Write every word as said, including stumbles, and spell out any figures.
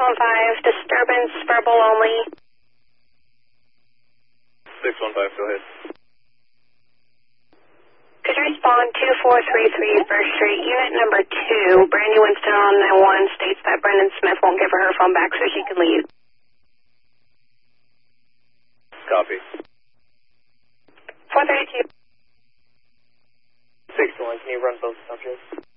one five, disturbance, verbal only. six one five, go ahead. Could you respond two four three three First Street, unit number two, Brandy Winston on nine one states that Brendan Smith won't give her her phone back so she can leave. Copy. four thirty-two. six one, can you run both subjects?